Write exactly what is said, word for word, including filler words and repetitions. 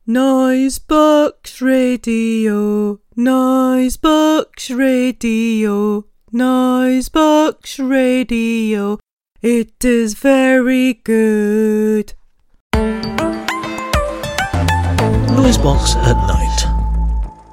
Noise Box Radio, Noise Box Radio, Noise Box Radio. It is very good. Noisebox at night.